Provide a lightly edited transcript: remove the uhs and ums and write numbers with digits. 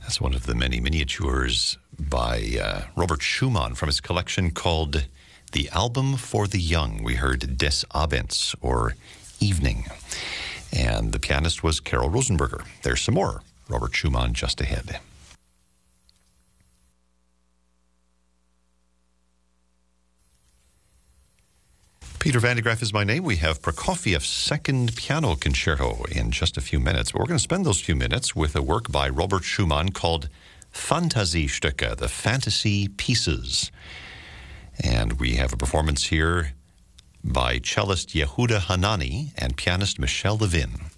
That's one of the many miniatures by Robert Schumann from his collection called The Album for the Young. We heard Des Abends, or Evening. And the pianist was Carol Rosenberger. There's some more Robert Schumann just ahead. Peter Van de Graaff is my name. We have Prokofiev's Second Piano Concerto in just a few minutes. But we're going to spend those few minutes with a work by Robert Schumann called Fantasiestücke, the Fantasy Pieces. And we have a performance here by cellist Yehuda Hanani and pianist Michel Levin.